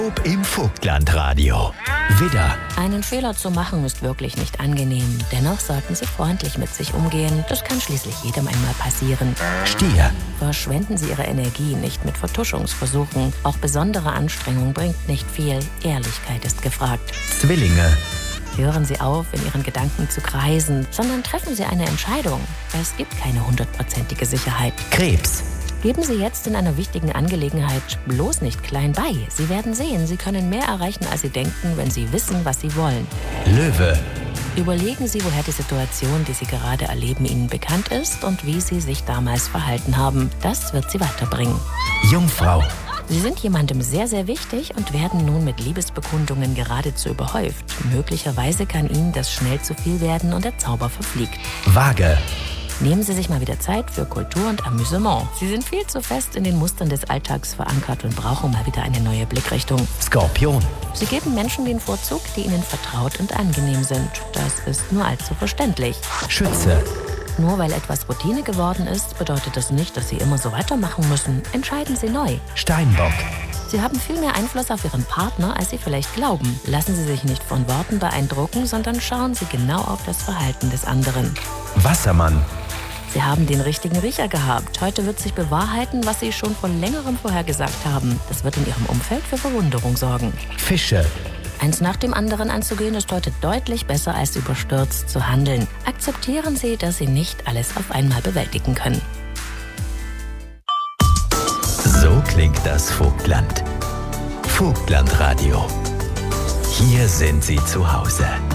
Im Vogtlandradio. Widder. Einen Fehler zu machen ist wirklich nicht angenehm. Dennoch sollten Sie freundlich mit sich umgehen. Das kann schließlich jedem einmal passieren. Stier. Verschwenden Sie Ihre Energie nicht mit Vertuschungsversuchen. Auch besondere Anstrengung bringt nicht viel. Ehrlichkeit ist gefragt. Zwillinge. Hören Sie auf, in Ihren Gedanken zu kreisen, sondern treffen Sie eine Entscheidung. Es gibt keine 100%ige Sicherheit. Krebs. Geben Sie jetzt in einer wichtigen Angelegenheit bloß nicht klein bei. Sie werden sehen, Sie können mehr erreichen, als Sie denken, wenn Sie wissen, was Sie wollen. Löwe. Überlegen Sie, woher die Situation, die Sie gerade erleben, Ihnen bekannt ist und wie Sie sich damals verhalten haben. Das wird Sie weiterbringen. Jungfrau. Sie sind jemandem sehr, sehr wichtig und werden nun mit Liebesbekundungen geradezu überhäuft. Möglicherweise kann Ihnen das schnell zu viel werden und der Zauber verfliegt. Waage. Nehmen Sie sich mal wieder Zeit für Kultur und Amüsement. Sie sind viel zu fest in den Mustern des Alltags verankert und brauchen mal wieder eine neue Blickrichtung. Skorpion. Sie geben Menschen den Vorzug, die Ihnen vertraut und angenehm sind. Das ist nur allzu verständlich. Schütze. Nur weil etwas Routine geworden ist, bedeutet das nicht, dass Sie immer so weitermachen müssen. Entscheiden Sie neu. Steinbock. Sie haben viel mehr Einfluss auf Ihren Partner, als Sie vielleicht glauben. Lassen Sie sich nicht von Worten beeindrucken, sondern schauen Sie genau auf das Verhalten des anderen. Wassermann. Sie haben den richtigen Riecher gehabt. Heute wird sich bewahrheiten, was Sie schon vor längerem vorhergesagt haben. Das wird in Ihrem Umfeld für Verwunderung sorgen. Fische. Eins nach dem anderen anzugehen, ist heute deutlich besser, als überstürzt zu handeln. Akzeptieren Sie, dass Sie nicht alles auf einmal bewältigen können. So klingt das Vogtland. Vogtlandradio. Hier sind Sie zu Hause.